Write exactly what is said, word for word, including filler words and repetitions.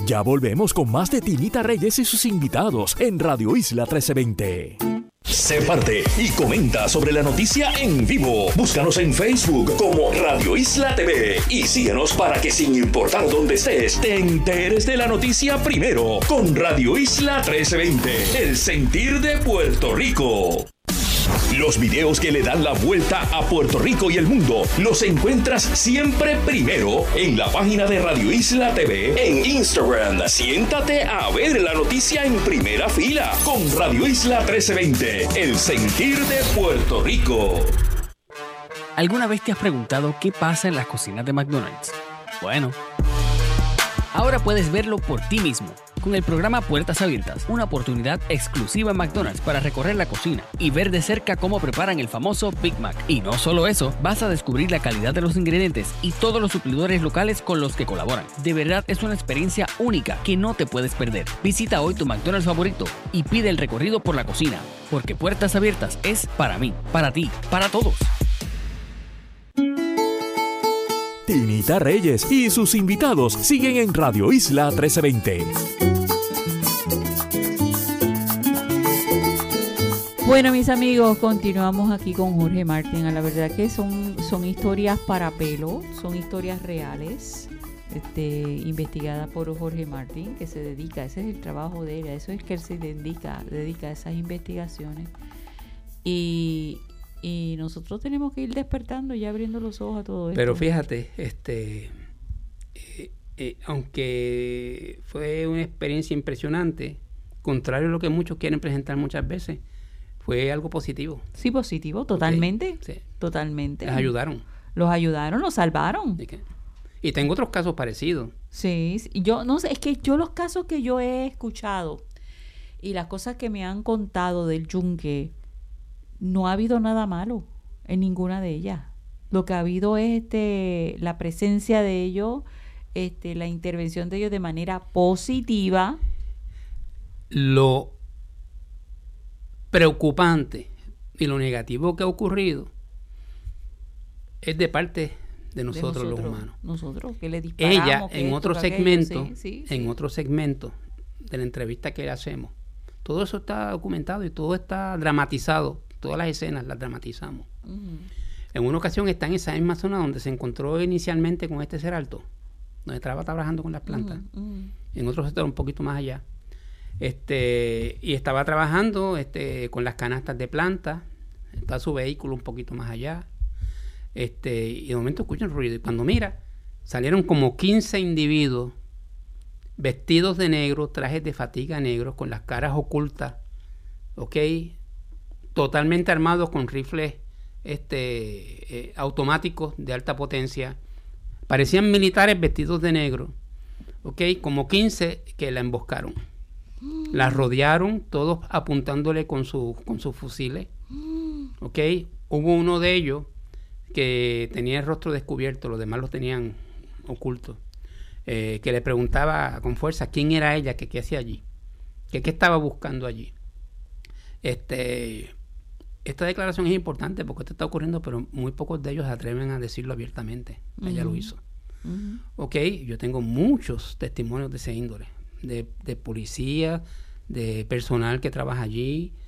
Ya volvemos con más de Tinita Reyes y sus invitados en Radio Isla trece veinte. Sé parte y comenta sobre la noticia en vivo. Búscanos en Facebook como Radio Isla T V y síguenos para que, sin importar dónde estés, te enteres de la noticia primero con Radio Isla trece veinte, el sentir de Puerto Rico. Los videos que le dan la vuelta a Puerto Rico y el mundo los encuentras siempre primero en la página de Radio Isla T V en Instagram. Siéntate a ver la noticia en primera fila con Radio Isla trece veinte, el sentir de Puerto Rico. ¿Alguna vez te has preguntado qué pasa en las cocinas de McDonald's? Bueno, ahora puedes verlo por ti mismo. Con el programa Puertas Abiertas, una oportunidad exclusiva en McDonald's para recorrer la cocina y ver de cerca cómo preparan el famoso Big Mac. Y no solo eso, vas a descubrir la calidad de los ingredientes y todos los suplidores locales con los que colaboran. De verdad es una experiencia única que no te puedes perder. Visita hoy tu McDonald's favorito y pide el recorrido por la cocina, porque Puertas Abiertas es para mí, para ti, para todos. Tinita Reyes y sus invitados siguen en Radio Isla trece veinte. Bueno, mis amigos, continuamos aquí con Jorge Martín. A la verdad que son, son historias para pelo, son historias reales, este, investigadas por Jorge Martín, que se dedica, ese es el trabajo de él, a eso es que él se dedica, dedica a esas investigaciones. Y, y nosotros tenemos que ir despertando y abriendo los ojos a todo esto. Pero fíjate, este, eh, eh, aunque fue una experiencia impresionante, contrario a lo que muchos quieren presentar muchas veces, fue algo positivo. Sí, positivo, totalmente. Okay. Sí. Totalmente. Les ayudaron. Los ayudaron, los salvaron. Okay. Y tengo otros casos parecidos. Sí, sí, yo no sé, es que yo los casos que yo he escuchado y las cosas que me han contado del yunque, no ha habido nada malo en ninguna de ellas. Lo que ha habido es este la presencia de ellos, este la intervención de ellos de manera positiva. Lo preocupante y lo negativo que ha ocurrido es de parte de nosotros, de nosotros los humanos. Nosotros que le disparamos. Ella en esto, otro que segmento, aquello, sí, sí, en sí. otro segmento de la entrevista que le hacemos, todo eso está documentado y todo está dramatizado. Todas las escenas las dramatizamos. Uh-huh. En una ocasión está en esa misma zona donde se encontró inicialmente con este ser alto, donde estaba trabajando con las plantas. Uh-huh. Uh-huh. En otro sector un poquito más allá. Este, y estaba trabajando este, con las canastas de planta, está su vehículo un poquito más allá, este, y de momento escucha un ruido, y cuando mira, salieron como quince individuos vestidos de negro, trajes de fatiga negros, con las caras ocultas, ok, totalmente armados con rifles este, eh, automáticos de alta potencia, parecían militares vestidos de negro, ok, como quince que la emboscaron. La rodearon, todos apuntándole con, su, con sus fusiles. ¿Ok? Hubo uno de ellos que tenía el rostro descubierto, los demás lo tenían oculto, eh, que le preguntaba con fuerza quién era ella, que qué hacía allí, que qué estaba buscando allí. Este, esta declaración es importante porque esto está ocurriendo, pero muy pocos de ellos se atreven a decirlo abiertamente. Uh-huh. Ella lo hizo. Uh-huh. Ok, yo tengo muchos testimonios de ese índole. De, de policía, de personal que trabaja allí,